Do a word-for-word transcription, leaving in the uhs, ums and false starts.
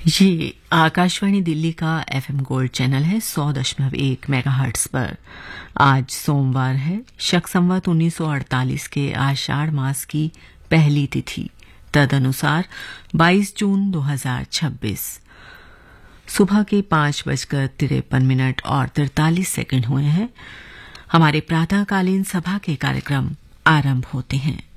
ये आकाशवाणी दिल्ली का FM gold channel है सौ दशमलव एक मेगाहर्ट्ज पर। आज सोमवार है, शक संवत उन्नीस सौ अड़तालीस के आषाढ़ मास की पहली तिथि, तदनुसार बाईस जून दो हजार छब्बीस। सुबह के पांच बजकर तिरपन मिनट और तिरतालीस सेकंड हुए हैं। हमारे प्रातःकालीन सभा के कार्यक्रम आरंभ होते हैं।